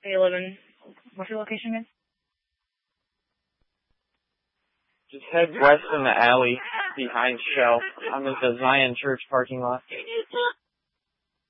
A11. What's your location again? Just head west in the alley behind Shell. I'm at the Zion Church parking lot.